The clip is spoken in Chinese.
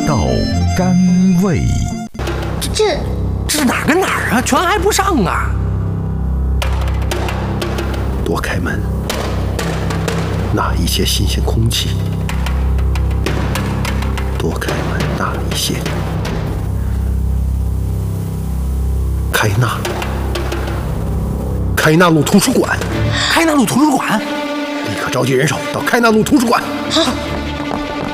道甘味。 这是哪儿跟哪儿啊？全挨不上啊！ 多开门，纳一些新鲜空气；多开门，纳一些。开纳路图书馆。 开纳路图书馆， 立刻召集人手到开纳路图书馆。 好。